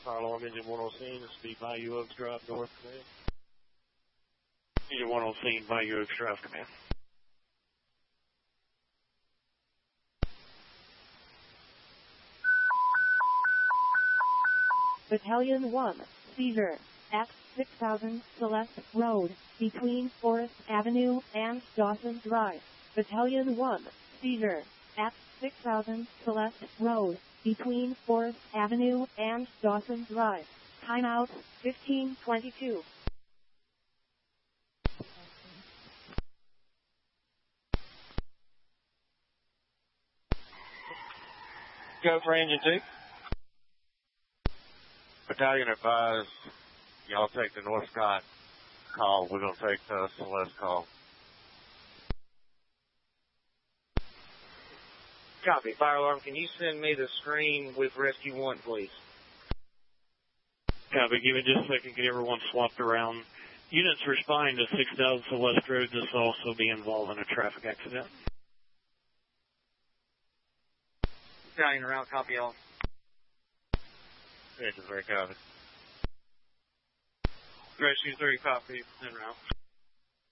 Fire alarm engine 1 on scene. This will be Bayou Oaks Drive North Command. Engine 1 on scene, Bayou Oaks Drive Command. Battalion 1, seizure, at 6000 Celeste Road, between Forest Avenue and Dawson Drive. Battalion 1, seizure, at 6000 Celeste Road, between Forest Avenue and Dawson Drive. Timeout, 15:22. Go for engine 2. Battalion advised, y'all take the North Scott call. We're going to take the Celeste call. Copy. Fire alarm, can you send me the screen with Rescue 1, please? Copy. Give me just a second. Get everyone swapped around. Units responding to 6000 Celeste Road. This will also be involved in a traffic accident. Battalion around. Copy all. Engine 3, copy. Rescue 3, copy. En route.